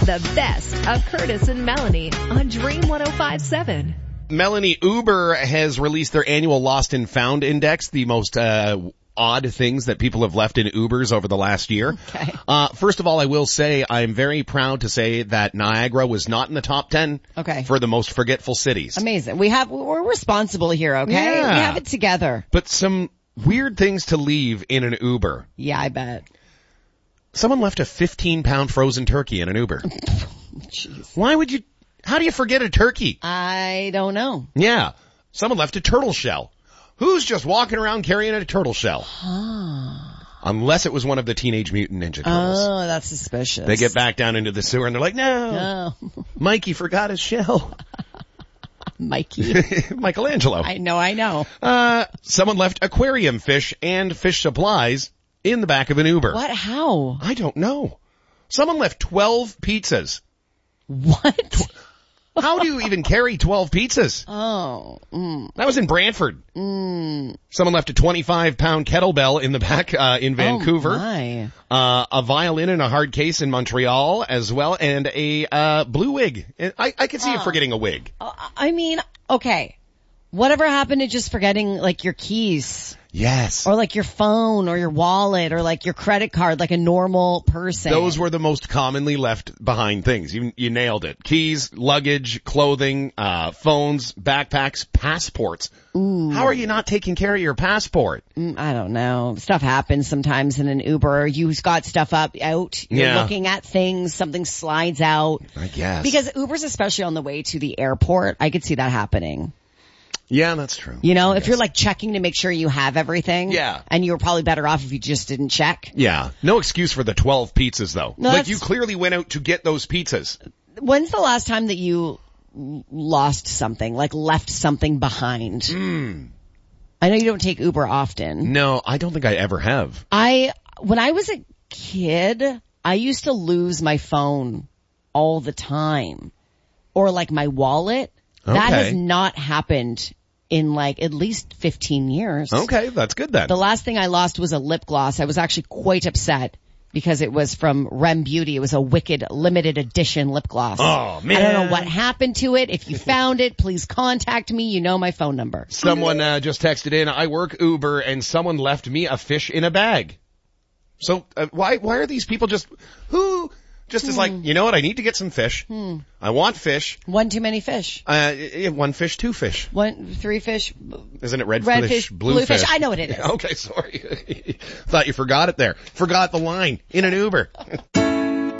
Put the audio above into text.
The best of Curtis and Melanie on Dream 105.7. Melanie, Uber has released their annual Lost and Found Index, the most odd things that people have left in Ubers over the last year. Okay. First of all, I will say I'm very proud to say that Niagara was not in the top 10 for the most forgetful cities. Amazing. We're responsible here, okay? Yeah. We have it together. But some weird things to leave in an Uber. Yeah, I bet. Someone left a 15-pound frozen turkey in an Uber. Jeez. Why would you... How do you forget a turkey? I don't know. Yeah. Someone left a turtle shell. Who's just walking around carrying a turtle shell? Unless it was one of the Teenage Mutant Ninja Turtles. Oh, that's suspicious. They get back down into the sewer and they're like, no. Mikey forgot his shell. Mikey. Michelangelo. I know. Someone left aquarium fish and fish supplies in the back of an Uber. What? How? I don't know. Someone left 12 pizzas. What? How do you even carry 12 pizzas? Oh. That was in Brantford. Someone left a 25-pound kettlebell in the back in Vancouver. Oh my. A violin in a hard case in Montreal as well, and a blue wig. I could see you forgetting a wig. I mean, okay. Whatever happened to just forgetting, like, your keys? Yes. Or like your phone or your wallet or like your credit card, like a normal person. Those were the most commonly left behind things. You nailed it. Keys, luggage, clothing, phones, backpacks, passports. Ooh. How are you not taking care of your passport? I don't know. Stuff happens sometimes in an Uber. You've got stuff out. You're looking at things. Something slides out. I guess. Because Ubers, especially on the way to the airport, I could see that happening. Yeah, that's true. You know, if you're like checking to make sure you have everything. Yeah. And you were probably better off if you just didn't check. Yeah. No excuse for the 12 pizzas though. No, like you clearly went out to get those pizzas. When's the last time that you lost something, like left something behind? I know you don't take Uber often. No, I don't think I ever have. When I was a kid, I used to lose my phone all the time. Or like my wallet. That has not happened in like at least 15 years. Okay, that's good then. The last thing I lost was a lip gloss. I was actually quite upset because it was from Rem Beauty. It was a Wicked limited edition lip gloss. Oh, man. I don't know what happened to it. If you found it, please contact me. You know my phone number. Someone just texted in, I work Uber and someone left me a fish in a bag. So why are these people just is like, you know what, I need to get some fish. I want fish. One too many fish. One fish, two fish. Three fish. Isn't it red fish, blue fish? I know what it is. Okay, sorry. Thought you forgot it there. Forgot the line in an Uber.